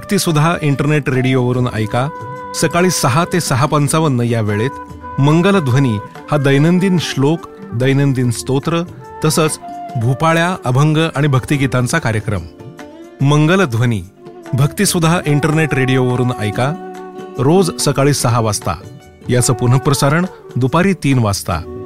भक्तिसुधा internet रेडिओवरून ऐका. सकाळी 6 ते 6:55 या वेळेत मंगलध्वनी हा दैनंदिन श्लोक, दैनंदिन स्तोत्र तसंच भूपाळ्या, अभंग आणि भक्तिगीतांचा कार्यक्रम. मंगलध्वनी भक्तिसुधा इंटरनेट रेडिओवरून ऐका रोज सकाळी 6 वाजता. याचं पुनःप्रसारण दुपारी 3 वाजता.